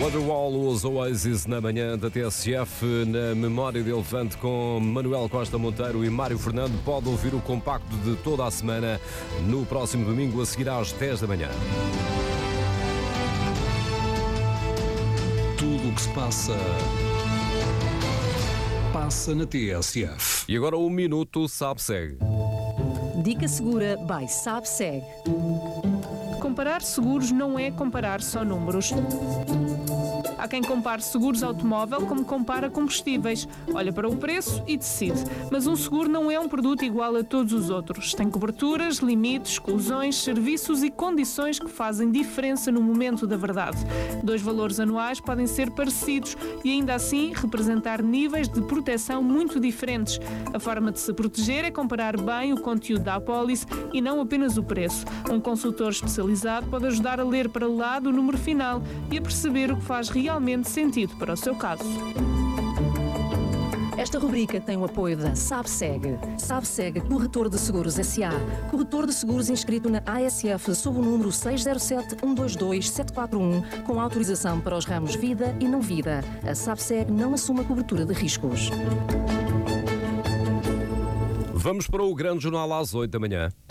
Wonderwall, os Oasis na manhã da TSF, na memória de elefante com Manuel Costa Monteiro e Mário Fernando. Pode ouvir o compacto de toda a semana no próximo domingo a seguir às 10 da manhã. Tudo o que se passa na TSF. E agora 1 minuto, sabe-segue. Dica Segura by SABSEG. Comparar seguros não é comparar só números. Há quem compare seguros automóvel como compara combustíveis. Olha para o preço e decide. Mas um seguro não é um produto igual a todos os outros. Tem coberturas, limites, exclusões, serviços e condições que fazem diferença no momento da verdade. 2 valores anuais podem ser parecidos e ainda assim representar níveis de proteção muito diferentes. A forma de se proteger é comparar bem o conteúdo da apólice e não apenas o preço. Um consultor especializado pode ajudar a ler para lá do número final e a perceber o que faz realmente sentido para o seu caso. Esta rubrica tem o apoio da SABSEG. SABSEG, Corretor de Seguros S.A. Corretor de seguros inscrito na ASF sob o número 607-122-741, com autorização para os ramos vida e não vida. A SABSEG não assume a cobertura de riscos. Vamos para o Grande Jornal às 8 da manhã.